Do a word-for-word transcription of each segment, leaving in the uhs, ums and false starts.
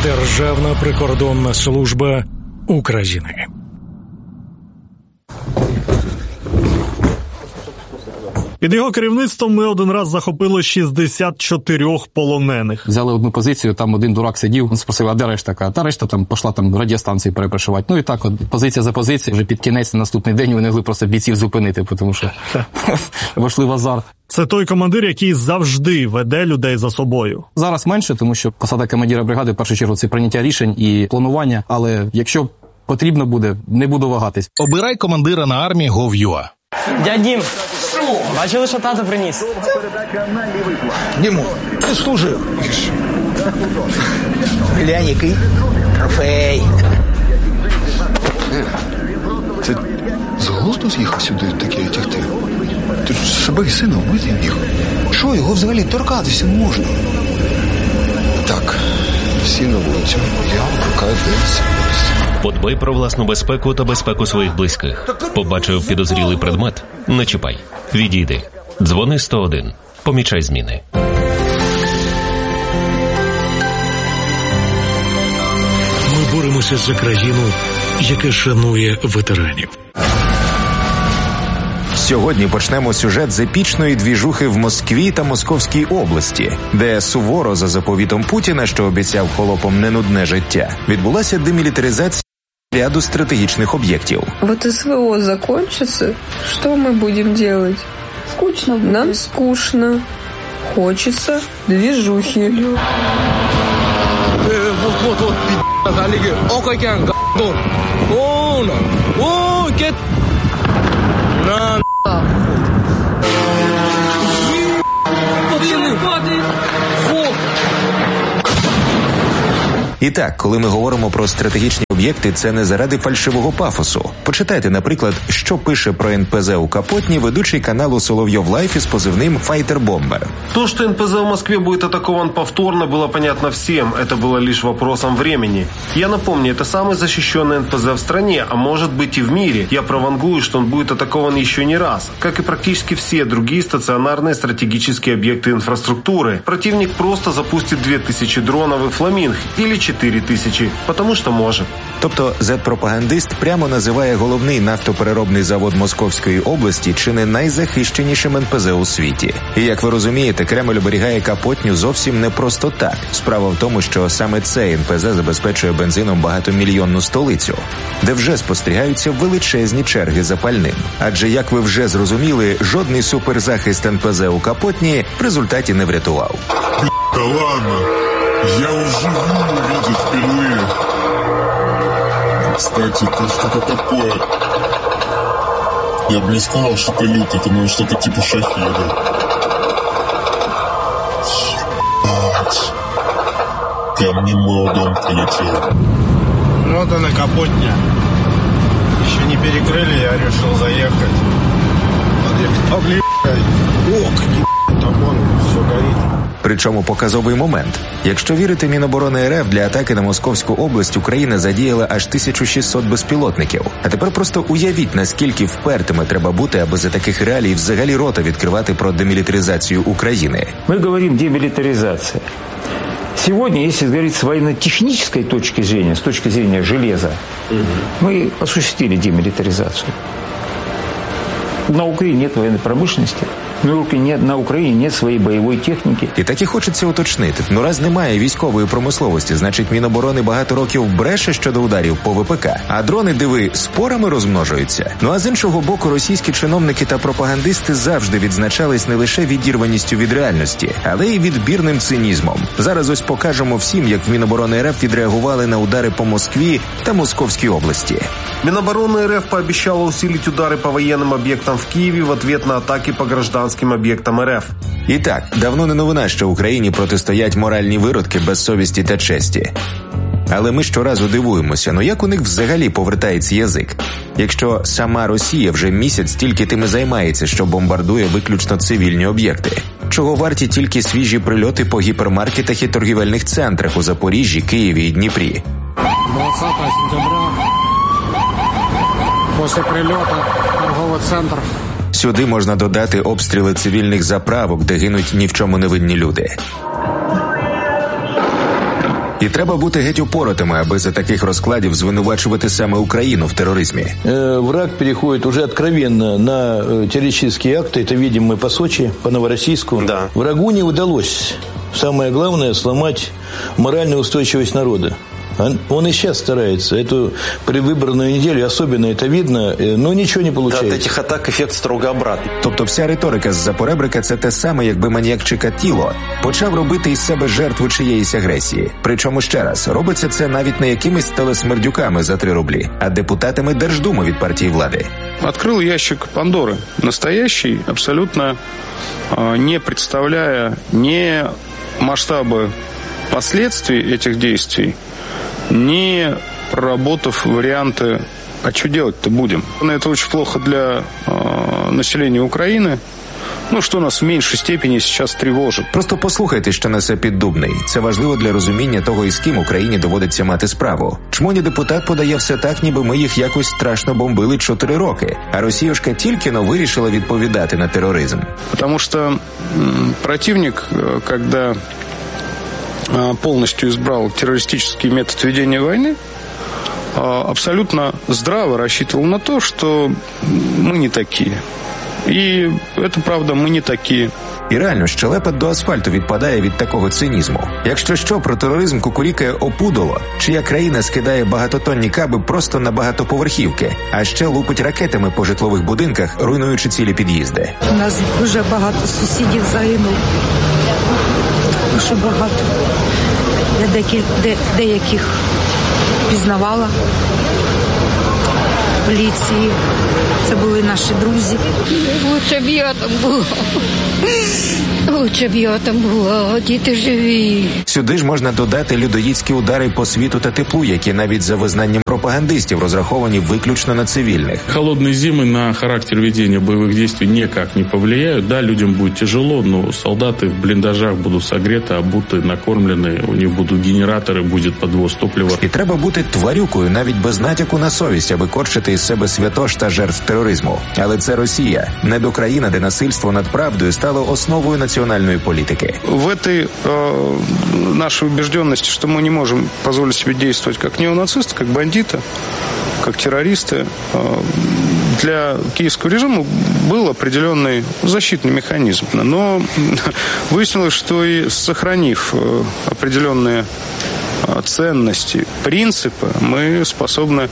Державна прикордонна служба України. Під його керівництвом ми один раз захопили шістдесят чотири полонених. Взяли одну позицію, там один дурак сидів, він спросив, а де решта? Та решта там пішла там радіостанції перепрошувати. Ну і так, от, позиція за позицією, вже під кінець на наступний день вони могли просто бійців зупинити, тому що вийшли в азарт. Це той командир, який завжди веде людей за собою. Зараз менше, тому що посада командира бригади, в першу чергу, це прийняття рішень і планування, але якщо потрібно буде, не буду вагатись. Обирай командира на армії точка гов точка ю а. Дядь Дім, бачили, що тато приніс? Діму, ти служив. Глянь, який трофей. Ти з глузду з'їхав сюди таке тягти? Ти ж себе і сина вбити міг. Що, його взагалі торкатися не можна? Так, всі на вулицю. Я вмикаю дивитися. Подбай про власну безпеку та безпеку своїх близьких. Побачив підозрілий предмет? Не чіпай. Відійди. Дзвони сто один. Помічай зміни. Ми боремося за країну, яка шанує ветеранів. Сьогодні почнемо сюжет з епічної двіжухи в Москві та Московській області, де суворо за заповітом Путіна, що обіцяв холопам ненудне життя, відбулася демілітаризація ряду стратегічних об'єктів. Вот СВО закончится, что мы будем делать? Скучно будет. Нам скучно. Хочется движухи. Э, вот, вот, вот, пи***, Олеги. О, какян, г***дон. О, на. О, кет. На, на. Пацаны. Фу. І так, коли ми говоримо про стратегічні об'єкти, це не заради фальшивого пафосу. Почитайте, наприклад, що пише про ен пе зет у Капотні ведучий каналу Соловйов Лайф із позывным «Файтер Бомбер». То, что эн пэ зэ в Москве будет атакован повторно, было понятно всем. Это было лишь вопросом времени. Я напомню, это самый защищенный эн пэ зэ в стране, а может быть и в мире. Я провангую, что он будет атакован еще не раз, как и практически все другие стационарные стратегические объекты инфраструктуры. Противник просто запустит две тысячи дронов и «Фламинг» или чотири тисячі, потому що може. Тобто зет-пропагандист прямо називає головний нафтопереробний завод Московської області чи не найзахищенішим ен пе зе у світі. І як ви розумієте, Кремль оберігає Капотню зовсім не просто так. Справа в тому, що саме цей ен пе зе забезпечує бензином багатомільйонну столицю, де вже спостерігаються величезні черги за пальним. Адже, як ви вже зрозуміли, жодний суперзахист ен пе зе у Капотні в результаті не врятував. Да ладно, я вживую видел впервые. Кстати, это что-то такое. Я бы не сказал, что это люк, это может что-то типа шахеда. Ебать. Ко мне мой дом прилетел. Вот она, Капотня. Еще не перекрыли, я решил заехать. Подъехать. О, какие там вон, все горит. Причому показовий момент. Якщо вірити Міноборони ер еф, для атаки на Московську область Україна задіяла аж тисячу шістсот безпілотників. А тепер просто уявіть, наскільки впертими треба бути, аби за таких реалій взагалі рота відкривати про демілітаризацію України. Ми говоримо демілітаризація. Сегодня, если говорить с военно-технической точки зрения, с точки зрения железа, мы осуществили демилитаризацию. На Украине нет военной промышленности. На Україні нет своєї бойової техніки. І так і хочеться уточнити. Ну раз немає військової промисловості, значить Міноборони багато років бреше щодо ударів по ве пе ка. А дрони, диви, спорами розмножуються. Ну а з іншого боку, російські чиновники та пропагандисти завжди відзначались не лише відірваністю від реальності, але й відбірним цинізмом. Зараз ось покажемо всім, як в Міноборони ер еф відреагували на удари по Москві та Московській області. Міноборони ер еф пообещала усилить удары по военным объектам в Киеве в ответ на атаки по гражданским об'єктам ер еф. І так, давно не новина, що Україні протистоять моральні виродки без совісті та честі. Але ми щоразу дивуємося, ну як у них взагалі повертається язик? Якщо сама Росія вже місяць тільки тим і займається, що бомбардує виключно цивільні об'єкти. Чого варті тільки свіжі прильоти по гіпермаркетах і торгівельних центрах у Запоріжжі, Києві і Дніпрі. двадцятого сентября, після прильоту, торговий центр. Сюди можна додати обстріли цивільних заправок, де гинуть ні в чому невинні люди. І треба бути геть упоротими, аби за таких розкладів звинувачувати саме Україну в тероризмі. Враг переходит уже откровенно на террористические акты. Это видим мы по Сочи, по Новороссийску. Да. Врагу не удалось, самое главное, сломать моральную устойчивость народа. Он и сейчас старается. Эту предвыборную неделю особенно это видно, но нічого не получается. Да, от этих атак ефект строго обратний. Тобто вся риторика з-за поребрика – це те саме, якби маніяк Чикатіло почав робити із себе жертву чиєїсь агресії. Причому, ще раз, робиться це навіть не якимись телесмердюками за три рублі, а депутатами Держдуми від партії влади. Открыл ящик Пандоры. Настоящий, абсолютно не представляя ни масштабы последствий этих действий, не проработав варианты, а что делать-то будем. Это очень плохо для э, населения Украины. Ну, що нас в меншій степені зараз тривожить. Просто послухайте, що несе Піддубний. Це важливо для розуміння того, із ким Україні доводиться мати справу. Чмоні депутат подає все так, ніби ми їх якось страшно бомбили чотири роки. А Росіюшка тільки-но вирішила відповідати на тероризм. Тому що противник, коли полностью избрал террористический метод ведения войны, абсолютно здраво рассчитывал на то, что мы не такие. І це правда, ми не такі. І реально, щелепа до асфальту відпадає від такого цинізму. Якщо що, про тероризм кукурікає опудоло, чия країна скидає багатотонні каби просто на багатоповерхівки, а ще лупить ракетами по житлових будинках, руйнуючи цілі під'їзди. У нас дуже багато сусідів загинуло. Дуже багато. Я декіль, де, деяких пізнавала. Поліції. Це були наші друзі. Лучше б я там була. Лучше б я там була, діти живі. Сюди ж можна додати людоїдські удари по світу та теплу, які навіть за визнанням пропагандистів розраховані виключно на цивільних. Холодные зимы на характер ведения боевых действий никак не повлияют. Да, людям будет тяжело, но солдаты в блиндажах будут согреты, обуты, накормлены, у них будут генераторы, будет подвоз топлива. І треба бути тварюкою навіть без натяку на совість, аби корчити із себе святош та жертв тероризму. Але це Росія, недокраїна, де насильство над правдою стало основою національної політики. В этой э, нашей убежденности, что мы не можем позволить себе действовать как неонацисты, как бандиты, как террористы, э, для киевского режима был определенный защитный механизм. Но выяснилось, что и сохранив э, определенные ценности, принципы, мы способны,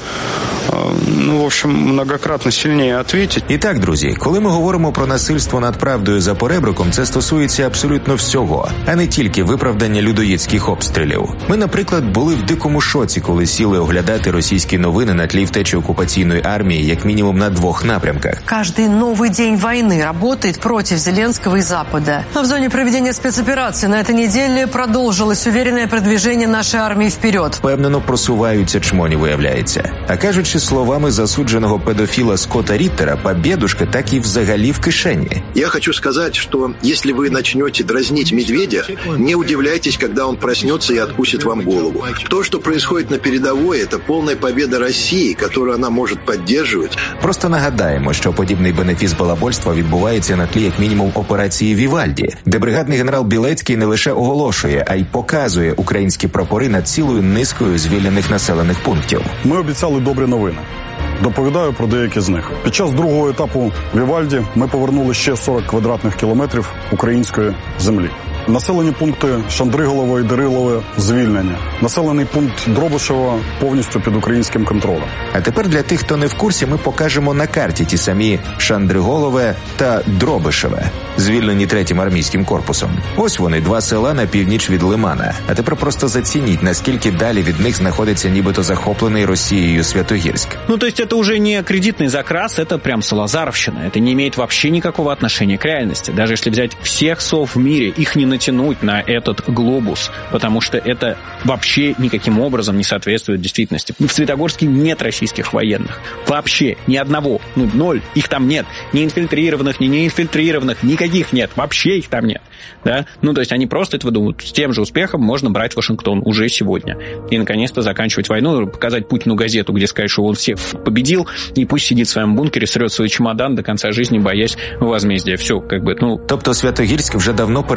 ну, в общем, многократно сильнее ответить. І так, друзі, коли ми говоримо про насильство над правдою за поребриком, це стосується абсолютно всього, а не тільки виправдання людоїдських обстрілів. Ми, наприклад, були в дикому шоці, коли сіли оглядати російські новини на тлі втечі окупаційної армії, як мінімум на двох напрямках. Каждый новый день войны работает против Зеленского и Запада. А в зоне проведения спецоперации на этой неделе продолжилось уверенное продвижение нашей армії вперед. Впевнено просуваються чмоні, виявляється. А кажучи словами засудженого педофіла Скотта Ріттера, побєдушка так і взагалі в кишені. Я хочу сказать, что если вы начнете дразнить медведя, не удивляйтесь, когда он проснется и откусит вам голову. То, что происходит на передовой, это полная победа России, которую она может поддерживать. Просто нагадаємо, що подібний бенефіс балабольства відбувається на тлі як мінімум операції Вівальді, де бригадний генерал Білецький не лише оголошує, а й показує українські прапори над цілою низкою звільнених населених пунктів. Ми обіцяли добрі новини. Доповідаю про деякі з них. Під час другого етапу Вівальді ми повернули ще сорок квадратних кілометрів української землі. Населені пункти Шандриголове і Дерилове звільнені. Населений пункт Дробишево повністю під українським контролем. А тепер для тих, хто не в курсі, ми покажемо на карті ті самі Шандриголове та Дробишеве, звільнені третім армійським корпусом. Ось вони, два села на північ від Лимана. А тепер просто зацініть, наскільки далі від них знаходиться нібито захоплений Росією Святогірськ. Ну, то есть это уже не кредитный закрас, это прям Салазаровщина. Это не имеет вообще никакого отношения к реальности. Даже если взять всех сов в мире, их не натянуть на этот глобус, потому что это вообще никаким образом не соответствует действительности. В Светогорске нет российских военных. Вообще ни одного. Ну, ноль. Их там нет. Ни инфильтрированных, ни неинфильтрированных. Никаких нет. Вообще их там нет. Да? Ну, то есть они просто это выдумывают. С тем же успехом можно брать Вашингтон уже сегодня. И, наконец-то, заканчивать войну, показать Путину газету, где сказать, что он всех победил, и пусть сидит в своем бункере, срет свой чемодан до конца жизни, боясь возмездия. Все, как бы, ну... Тобто Святогірськ вже давно перетворився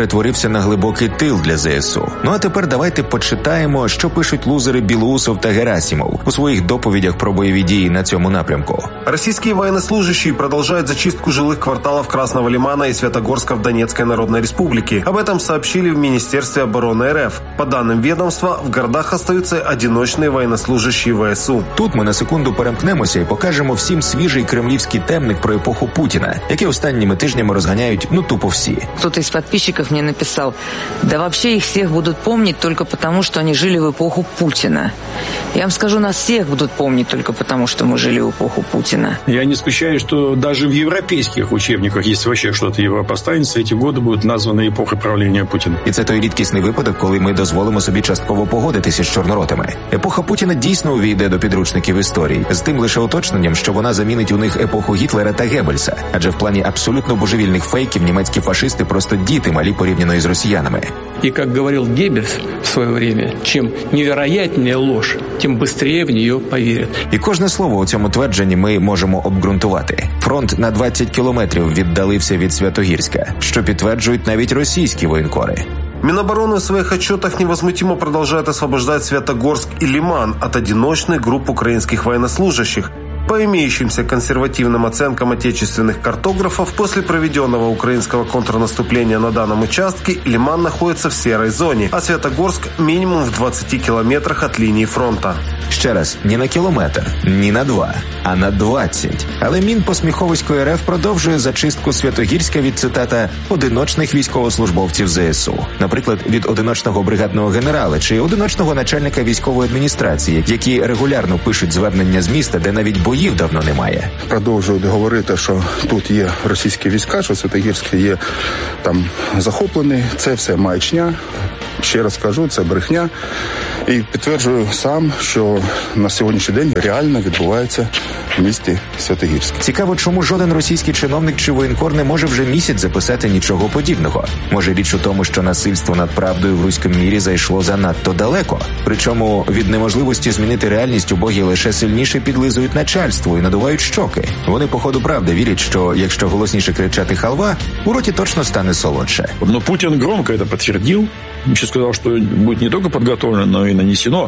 перетворюються на глибокий тил для ЗСУ. Ну а тепер давайте почитаємо, що пишуть лузери Білоусов та Герасимов у своїх доповідях про бойові дії на цьому напрямку. Российские военнослужащие продолжают зачистку жилых кварталов Красного Лимана и Святогорска в Донецкой Народной Республике. Об этом сообщили в Министерстве обороны РФ. По данным ведомства, в городах остаются одиночные военнослужащие ВСУ. Тут ми на секунду перемкнемося і покажемо всім свіжий кремлівський темник про епоху Путіна, який останніми тижнями розганяють ну тупо всі. Кто-то из подписчиков мне написал: да вообще их всех будут помнить только потому, что они жили в эпоху Путина. Я вам скажу, нас всех будут помнить только потому, что мы жили в эпоху Путина. Я не исключаю, что даже в европейских учебниках, если вообще что-то Европа останется, эти годы будут названы епохой правления Путіна. І це той рідкісний випадок, коли ми дозволимо собі частково погодитися з чорноротами. Епоха Путіна дійсно увійде до підручників історії, з тим лише уточненням, що вона замінить у них епоху Гітлера та Геббельса. Адже в плані абсолютно божевільних фейків німецькі фашисти просто діти малі порівняно із росіянами. И, как говорил Геббельс в свое время, чем невероятнее ложь, тем быстрее в нее поверят. І кожне слово у цьому твердженні ми можемо обґрунтувати. Фронт на двадцять кілометрів віддалився від Святогірська, що підтверджують навіть російські воєнкори. Минобороны в своих отчетах невозмутимо продолжает освобождать Святогорск и Лиман от одиночных групп украинских военнослужащих. По имеющимся консервативным оценкам отечественных картографов, после проведенного украинского контрнаступления на данном участке Лиман находится в серой зоне, а Святогорск минимум в двадцати километрах от линии фронта. Ще раз, ні на кілометр, ні на два, а на двадцять. Але Мінпосміховської РФ продовжує зачистку Святогірська від, цитата, одиночних військовослужбовців ЗСУ. Наприклад, від одиночного бригадного генерала чи одиночного начальника військової адміністрації, які регулярно пишуть звернення з міста, де навіть боїв давно немає. Продовжують говорити, що тут є російські війська, що Святогірське є там захоплений. Це все маячня. Ще раз кажу, це брехня. І підтверджую сам, що на сьогоднішній день реально відбувається в місті Святогірськ. Цікаво, чому жоден російський чиновник чи воєнкор не може вже місяць записати нічого подібного. Може, річ у тому, що насильство над правдою в руському мірі зайшло занадто далеко. Причому від неможливості змінити реальність убогі лише сильніше підлизують начальству і надувають щоки. Вони, по ходу правди, вірять, що якщо голосніше кричати халва, у роті точно стане солодше. Но Путин громко это подтвердил. Еще сказал, что будет не только подготовлено, но и нанесено.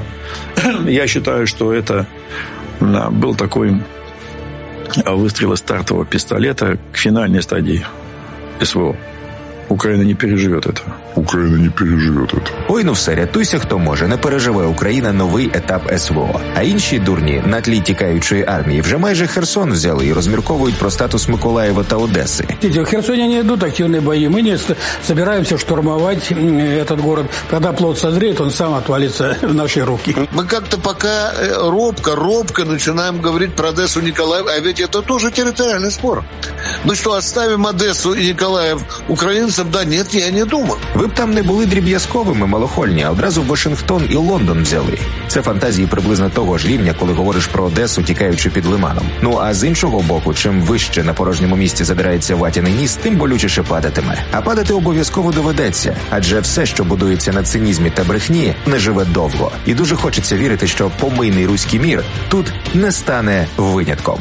Я считаю, что это да, был такой выстрел из стартового пистолета к финальной стадии СВО. Украина не переживет этого. Україна не переживет это. Ой, ну все, рятуйся хто може, не переживе Україна новий етап СВО. А інші дурні на тлі тікаючої армії вже майже Херсон взяли і розмірковують про статус Миколаєва та Одеси. В Херсоне не идут активные бои. Мы не собираемся штурмовать этот город. Когда плод созреет, он сам отвалится в наши руки. Мы как-то пока робко, робко начинаем говорить про Одессу, Николаев, а ведь это тоже территориальный спор. Мы что, оставим Одессу и Николаев украинцам? Да нет, я не думаю. Ви б там не були дріб'язковими, малохольні, а одразу Вашингтон і Лондон взяли. Це фантазії приблизно того ж рівня, коли говориш про Одесу, тікаючи під лиманом. Ну, а з іншого боку, чим вище на порожньому місці задирається ватяний ніс, тим болючіше падатиме. А падати обов'язково доведеться, адже все, що будується на цинізмі та брехні, не живе довго. І дуже хочеться вірити, що помийний руський мір тут не стане винятком.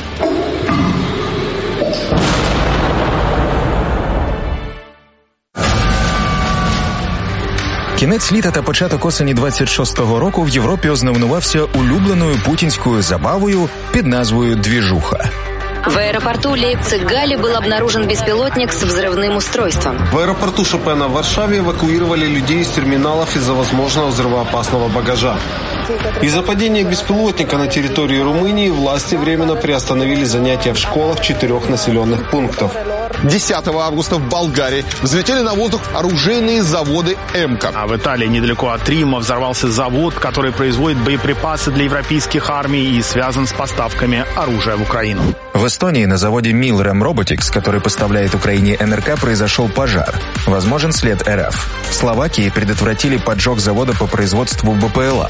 Кінець літа та початок осені двадцять шостого року в Європі ознаменувався улюбленою путінською забавою під назвою «Двіжуха». В аэропорту Лейпциг-Галле был обнаружен беспилотник с взрывным устройством. В аэропорту Шопена в Варшаве эвакуировали людей из терминалов из-за возможного взрывоопасного багажа. Из-за падения беспилотника на территории Румынии власти временно приостановили занятия в школах четырех населенных пунктов. десятого августа в Болгарии взлетели на воздух оружейные заводы «Эмка». А в Италии, недалеко от Рима, взорвался завод, который производит боеприпасы для европейских армий и связан с поставками оружия в Украину. В Эстонии на заводе Milrem Robotics, который поставляет Украине эн эр ка, произошел пожар. Возможен след эр эф. В Словакии предотвратили поджог завода по производству бэ пэ эл а. Полиция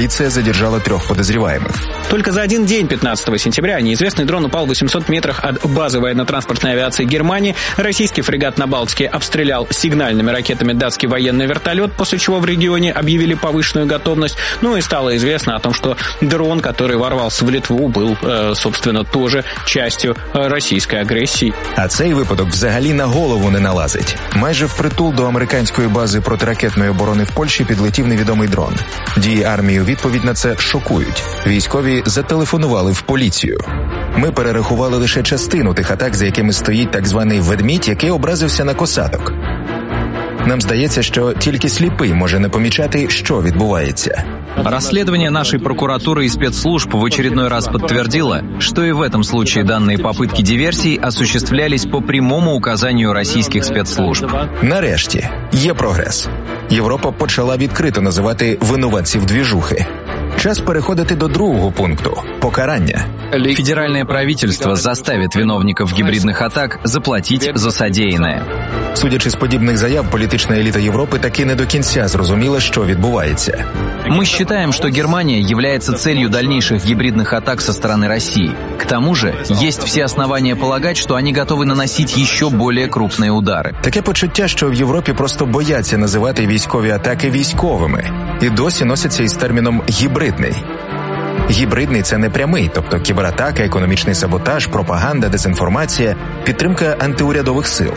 полиция задержала трех подозреваемых. Только за один день, пятнадцатого сентября, неизвестный дрон упал в восьмистах метрах от базы военно-транспортной авиации Германии. Российский фрегат на Балтике обстрелял сигнальными ракетами датский военный вертолет, после чего в регионе объявили повышенную готовность. Ну и стало известно о том, что дрон, который ворвался в Литву, был, э, собственно, тоже частью российской агресії. А цей випадок взагалі на голову не налазить. Майже впритул до американської бази протиракетної оборони в Польщі підлетів невідомий дрон. Дії армії у відповідь на це шокують. Військові зателефонували в поліцію. Ми перерахували лише частину тих атак, за якими стоїть так званий ведмідь, який образився на косаток. Нам здається, что тільки слепый може не помечать, что відбувається. Расследование нашей прокуратуры и спецслужб в очередной раз подтвердило, что и в этом случае данные попытки диверсий осуществлялись по прямому указанию российских спецслужб. Нарешті, є прогрес. Європа почала відкрито називати винуватців двіжухи. Час переходити до другого пункту – покарання. Федеральное правительство заставит виновников гибридных атак заплатить за содеянное. Судячи з подібних заяв, політична еліта Європи таки не до кінця зрозуміла, що відбувається. Мы считаем, что Германия является целью дальнейших гибридных атак со стороны России. К тому же, есть все основания полагать, что они готовы наносить еще более крупные удары. Таке почуття, що в Європі просто бояться називати військові атаки військовими. І досі носяться із терміном «гібридний». Гібридний – це не прямий, тобто кібератака, економічний саботаж, пропаганда, дезінформація, підтримка антиурядових сил.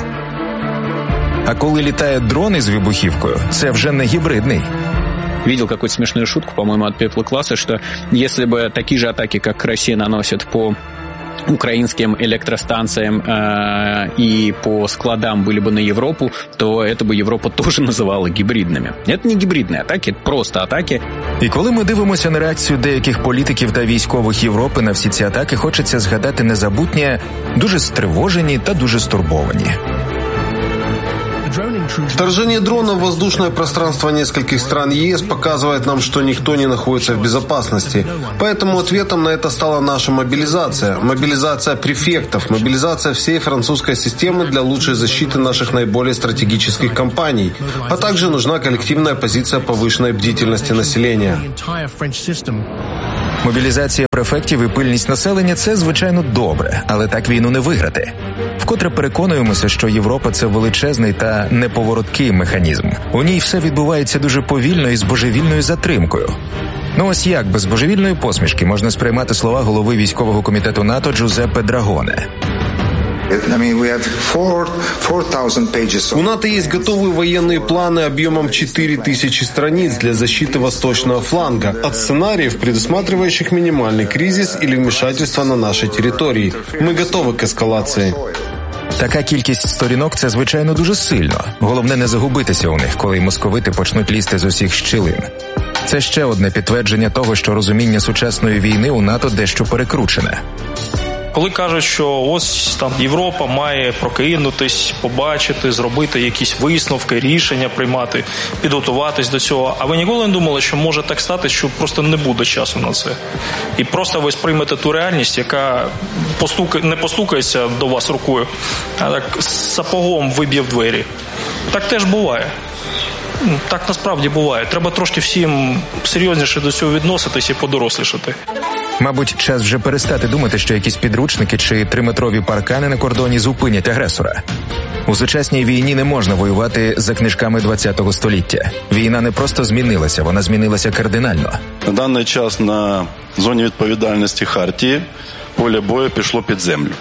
А коли літає дрон із вибухівкою, це вже не гібридний. Видел какую-то смешную шутку, по-моему, от Пепла Класса, что если бы такие же атаки, как Россия наносит по украинским электростанциям э, и по складам были бы на Европу, то это бы Европа тоже называла гибридными. Это не гибридные атаки, это просто атаки. І коли ми дивимося на реакцію деяких політиків та військових Європи на всі ці атаки, хочеться згадати незабутнє, дуже стривожені та дуже стурбовані. Вторжение дрона в воздушное пространство нескольких стран ЕС показывает нам, что никто не находится в безопасности. Поэтому ответом на это стала наша мобилизация. Мобилизация префектов, мобилизация всей французской системы для лучшей защиты наших наиболее стратегических компаний. А также нужна коллективная позиция повышенной бдительности населения. Мобілізація префектів і пильність населення – це, звичайно, добре, але так війну не виграти. Вкотре переконуємося, що Європа – це величезний та неповороткий механізм. У ній все відбувається дуже повільно і з божевільною затримкою. Ну ось як без божевільної посмішки можна сприймати слова голови військового комітету НАТО Джузеппе Драгоне. У НАТО есть готовые военные планы объемом четыре тысячи страниц для защиты восточного фланга, от сценариев, предусматривающих минимальный кризис или вмешательство на нашей территории. Мы готовы к эскалации. Така кількість сторінок – це, звичайно, дуже сильно. Головне не загубитися у них, коли московити почнуть лізти з усіх щілин. Це ще одне підтвердження того, що розуміння сучасної війни у НАТО дещо перекручене. Коли кажуть, що ось там Європа має прокинутись, побачити, зробити якісь висновки, рішення приймати, підготуватись до цього, а ви ніколи не думали, що може так стати, що просто не буде часу на це? І просто ви сприймете ту реальність, яка постука... не постукається до вас рукою, а так сапогом виб'є в двері. Так теж буває. Так насправді буває. Треба трошки всім серйозніше до цього відноситись і подорослішати. Мабуть, час вже перестати думати, що якісь підручники чи триметрові паркани на кордоні зупинять агресора. У сучасній війні не можна воювати за книжками ХХ століття. Війна не просто змінилася, вона змінилася кардинально. На даний час на зоні відповідальності Хартії поле бою пішло під землю.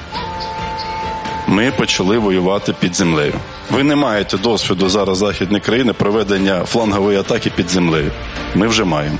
Ми почали воювати під землею. Ви не маєте досвіду зараз західної країни проведення флангової атаки під землею. Ми вже маємо.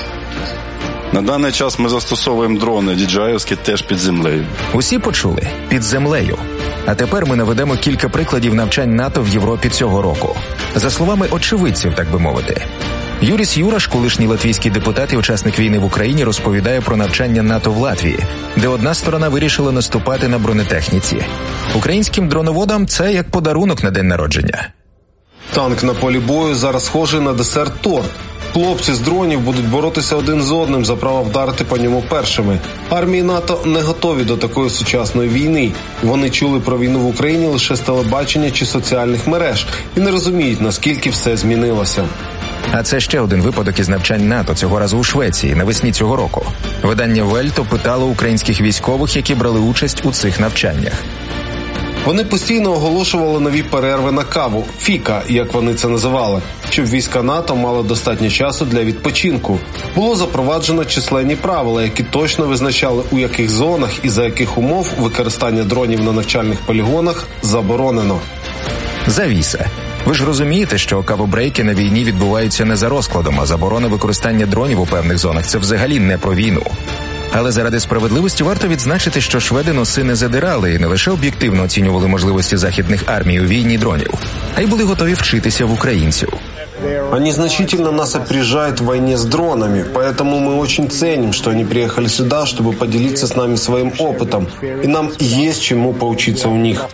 На даний час ми застосовуємо дрони ді джей ай-овські теж під землею. Усі почули? Під землею. А тепер ми наведемо кілька прикладів навчань НАТО в Європі цього року. За словами очевидців, так би мовити. Юріс Юраш, колишній латвійський депутат і учасник війни в Україні, розповідає про навчання НАТО в Латвії, де одна сторона вирішила наступати на бронетехніці. Українським дроноводам це як подарунок на день народження. Танк на полі бою зараз схожий на десерт-торт. Хлопці з дронів будуть боротися один з одним за право вдарити по ньому першими. Армії НАТО не готові до такої сучасної війни. Вони чули про війну в Україні лише з телебачення чи соціальних мереж і не розуміють, наскільки все змінилося. А це ще один випадок із навчань НАТО, цього разу у Швеції, навесні цього року. Видання Вельт опитало українських військових, які брали участь у цих навчаннях. Вони постійно оголошували нові перерви на каву – фіка, як вони це називали, щоб війська НАТО мали достатньо часу для відпочинку. Було запроваджено численні правила, які точно визначали, у яких зонах і за яких умов використання дронів на навчальних полігонах заборонено. Завіса. Ви ж розумієте, що кавобрейки на війні відбуваються не за розкладом, а заборона використання дронів у певних зонах – це взагалі не про війну. Але заради справедливості варто відзначити, що шведи носи не задирали і не лише об'єктивно оцінювали можливості західних армій у війні дронів, а й були готові вчитися в українців. Они значительно нас опережают в войне с дронами, поэтому мы очень ценим, что они приехали сюда, чтобы поделиться с нами своим опытом, и нам есть чему поучиться у них.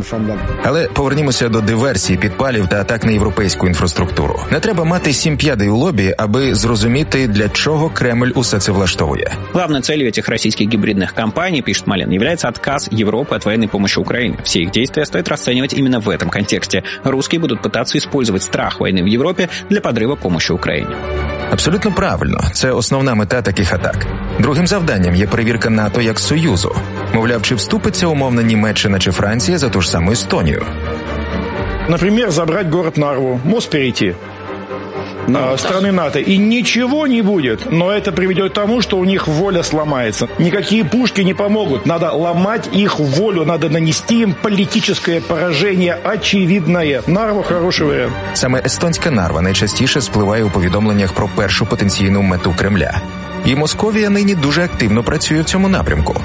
Але повернімося до диверсій, підпалів та атак на європейську інфраструктуру. Не треба мати сім п'ядей у лобі, аби зрозуміти, для чого Кремль усе це влаштовує. Главной целью этих российских гибридных кампаний, пишет Малин, является отказ Европы от военной помощи Украине. Все их действия стоит расценивать именно в этом контексте. Русские будут пытаться использовать страх войны в Европе для подрива помощи Україні. Абсолютно правильно. Це основна мета таких атак. Другим завданням є перевірка НАТО як союзу. Мовляв, чи вступиться умовно Німеччина чи Франція за ту ж саму Естонію. Например, забрать город Нарву, мост перейти. Ну, страны НАТО. И ничего не будет. Но это приведет к тому, что у них воля сломается. Никакие пушки не помогут. Надо ломать их волю. Надо нанести им политическое поражение очевидное. Нарва – хороший варіант. Саме естонська Нарва найчастіше спливає у повідомленнях про першу потенційну мету Кремля. І Московія нині дуже активно працює в цьому напрямку.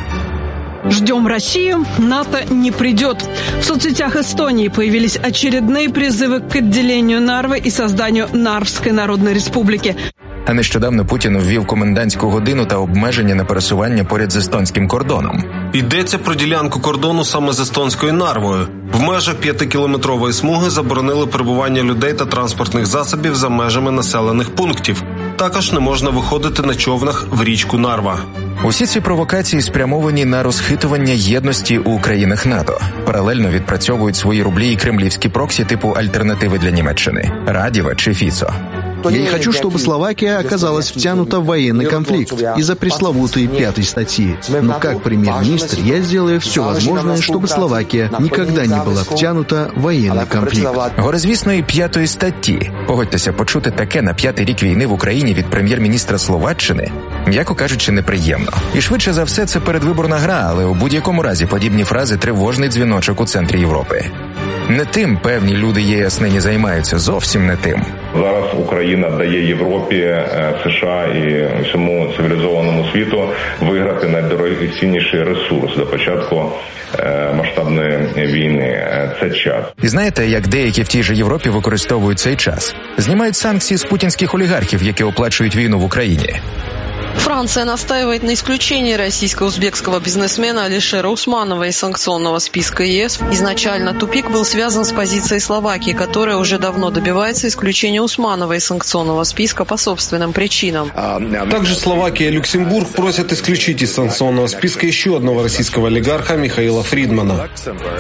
Ждем Россию, НАТО не придет. В соцсетях Эстонии появились очередные призывы к отделению Нарвы и созданию Нарвской Народной Республики. А нещодавно Путін ввів комендантську годину та обмеження на пересування поряд з естонським кордоном. Йдеться про ділянку кордону саме з естонською Нарвою. В межах п'ятикілометрової смуги заборонили перебування людей та транспортних засобів за межами населених пунктів. Також не можна виходити на човнах в річку Нарва. Усі ці провокації спрямовані на розхитування єдності у країнах НАТО. Паралельно відпрацьовують свої рублі і кремлівські проксі типу альтернативи для Німеччини – Радєва чи Фіцо. Я не хочу, чтобы Словакия оказалась втянута в военный конфликт из-за пресловутой пятой статьи. Но как премьер-министр я сделаю все возможное, чтобы Словакия никогда не была втянута в военный конфликт. Горизвісної п'ятої статті. Погодьтеся, почути таке на п'ятий рік війни в Україні від прем'єр-міністра Словаччини, м'яко кажучи, неприємно. І швидше за все це передвиборна гра, але у будь-якому разі подібні фрази – тривожний дзвіночок у центрі Європи. Не тим певні люди ЄС нині займаються, зовсім не тим. Зараз Україна дає Європі, США і всьому цивілізованому світу виграти найдорогоцінніший ресурс до початку масштабної війни. Це час. І знаєте, як деякі в тій же Європі використовують цей час? Знімають санкції з путінських олігархів, які оплачують війну в Україні. Франция настаивает на исключении российско-узбекского бизнесмена Алишера Усманова из санкционного списка ЕС. Изначально тупик был связан с позицией Словакии, которая уже давно добивается исключения Усманова из санкционного списка по собственным причинам. Также Словакия и Люксембург просят исключить из санкционного списка еще одного российского олигарха Михаила Фридмана.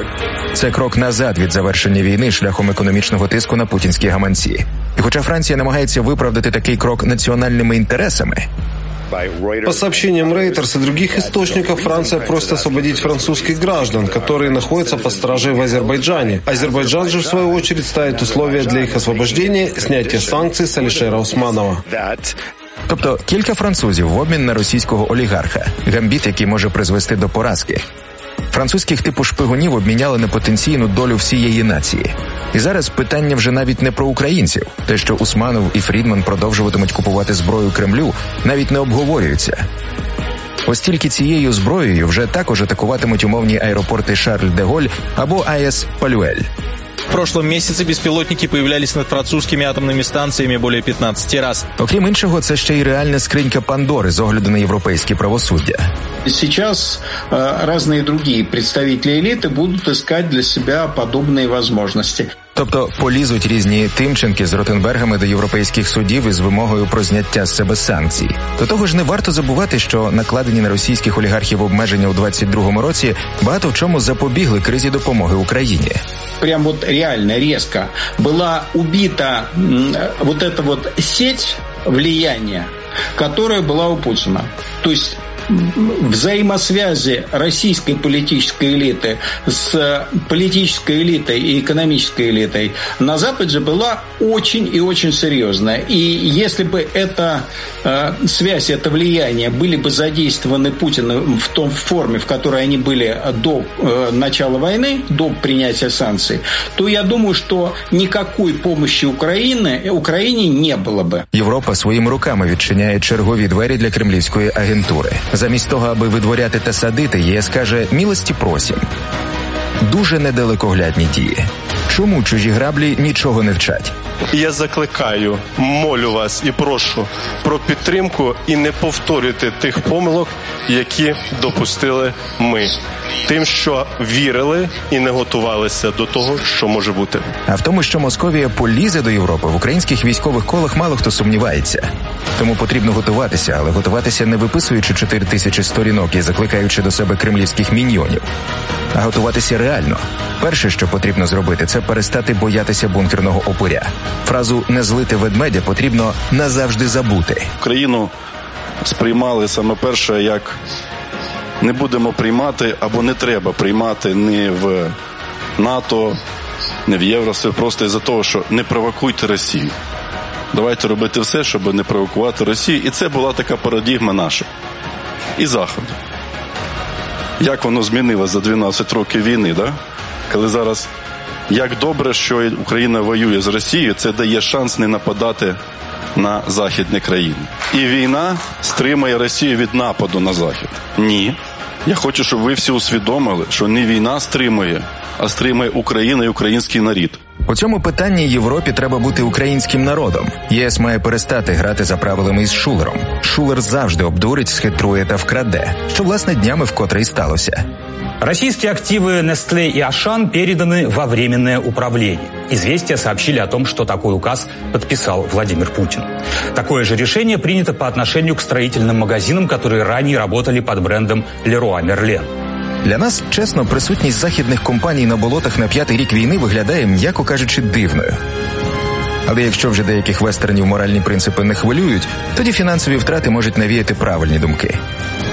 Це крок назад від завершення війни шляхом економічного тиску на путінські гаманці. І хоча Франція намагається виправдати такий крок національними інтересами, по сообщениям Reuters и других источников, Франция просит освободить французских граждан, которые находятся под стражей в Азербайджане. Азербайджан же, в свою очередь, ставит условия для их освобождения, снятия санкций с Алишера Усманова. Тобто кілька французів в обмін на російського олігарха. Гамбіт, який може призвести до поразки. Французьких типу шпигунів обміняли на потенційну долю всієї нації. І зараз питання вже навіть не про українців. Те, що Усманов і Фрідман продовжуватимуть купувати зброю Кремлю, навіть не обговорюється. Ось тільки цією зброєю вже також атакуватимуть умовні аеропорти Шарль-де-Голь або АЕС Палюель. В прошлом месяце беспилотники появлялись над французскими атомными станциями более пятнадцати раз. Окрім іншого, це ще й реальна скринька Пандори з огляду на європейське правосуддя. Сейчас э, разные другие представители элиты будут искать для себя подобные возможности. Тобто полізуть різні Тимченки з Ротенбергами до європейських судів із вимогою про зняття з себе санкцій. До того ж, не варто забувати, що накладені на російських олігархів обмеження у двадцять другому році багато в чому запобігли кризі допомоги Україні. Прям вот реально резко была убита вот эта вот сеть влияния, которая была у Путина. То есть взаимосвязи российской политической элиты с политической элитой и экономической элитой на Западе была очень и очень серьезная. И если бы эта э, связь, это влияние были бы задействованы Путиным в том форме, в которой они были до э, начала войны, до принятия санкций, то я думаю, что никакой помощи Украины, Украине не было бы. Європа своїми руками відчиняє чергові двері для кремлівської агентури. Замість того, аби видворяти та садити, ЄС каже «милості просім». Дуже недалекоглядні дії. Чому чужі граблі нічого не вчать? Я закликаю, молю вас і прошу про підтримку і не повторюйте тих помилок, які допустили ми. Тим, що вірили і не готувалися до того, що може бути. А в тому, що Московія полізе до Європи, в українських військових колах мало хто сумнівається. Тому потрібно готуватися, але готуватися не виписуючи чотири тисячі сторінок і закликаючи до себе кремлівських міньйонів. А готуватися реально. Перше, що потрібно зробити, це перестати боятися бункерного опоря. Фразу «не злити ведмедя» потрібно назавжди забути. Україну сприймали саме перше як не будемо приймати або не треба приймати ні в НАТО, ні в Євросоюз, просто із-за того, що не провокуйте Росію. Давайте робити все, щоб не провокувати Росію. І це була така парадігма наша. І Заходу. Як воно змінилося за дванадцять років війни, да? Коли зараз, як добре, що Україна воює з Росією, це дає шанс не нападати на західні країни. І війна стримує Росію від нападу на Захід. Ні. Я хочу, щоб ви всі усвідомили, що не війна стримує, а стримує Україна і український народ. У цьому питанні Європі треба бути українським народом. ЄС має перестати грати за правилами із Шулером. Шулер завжди обдурить, схитрує та вкраде, що, власне, днями вкотре й сталося. Российские активы Nestlé и Ашан переданы во временное управление. «Известия» сообщили о том, что такой указ подписал Владимир Путин. Такое же решение принято по отношению к строительным магазинам, которые ранее работали под брендом Leroy Merlin. Для нас, чесно, присутність західних компаній на болотах на п'ятий рік війни виглядає, м'яко кажучи, дивною. Але якщо вже деяких вестернів моральні принципи не хвилюють, тоді фінансові втрати можуть навіяти правильні думки.